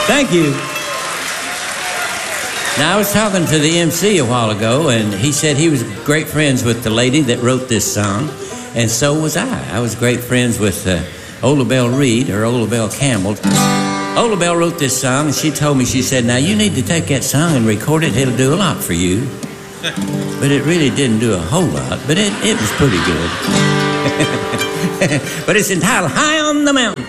Thank you. Now, I was talking to the MC a while ago, and he said he was great friends with the lady that wrote this song, and so was I. I was great friends with Ola Belle Reed, or Ola Belle Campbell. Ola Belle wrote this song, and she told me, she said, now you need to take that song and record it. It'll do a lot for you. But it really didn't do a whole lot, but it was pretty good. But it's entitled High on the Mountain.